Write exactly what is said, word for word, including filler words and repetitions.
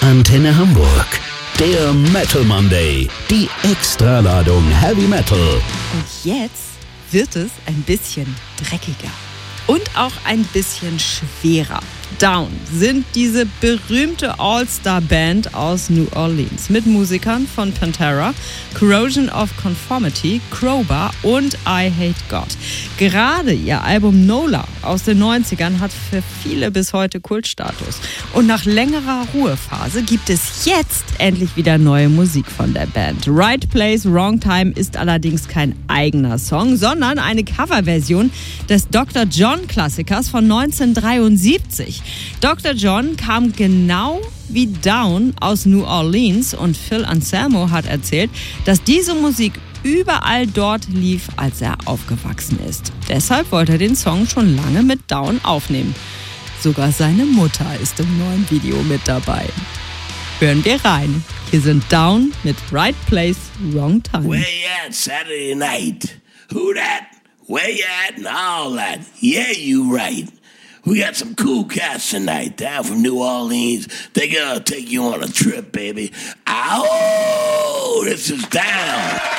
Antenne Hamburg. Der Metal Monday. Die Extraladung Heavy Metal. Und jetzt wird es ein bisschen dreckiger. Und auch ein bisschen schwerer. Down sind diese berühmte All-Star-Band aus New Orleans mit Musikern von Pantera, Corrosion of Conformity, Crowbar und I Hate God. Gerade ihr Album Nola aus den neunzigern hat für viele bis heute Kultstatus. Und nach längerer Ruhephase gibt es jetzt endlich wieder neue Musik von der Band. Right Place, Wrong Time ist allerdings kein eigener Song, sondern eine Coverversion des Doktor John-Klassikers von neunzehnhundertdreiundsiebzig. Doktor John kam genau wie Down aus New Orleans und Phil Anselmo hat erzählt, dass diese Musik überall dort lief, als er aufgewachsen ist. Deshalb wollte er den Song schon lange mit Down aufnehmen. Sogar seine Mutter ist im neuen Video mit dabei. Hören wir rein. Hier sind Down mit Right Place, Wrong Time. Where you at Saturday night? Who that? Where you at and all that? Yeah, you right. We got some cool cats tonight down from New Orleans. They're gonna take you on a trip, baby. Ow! This is Down.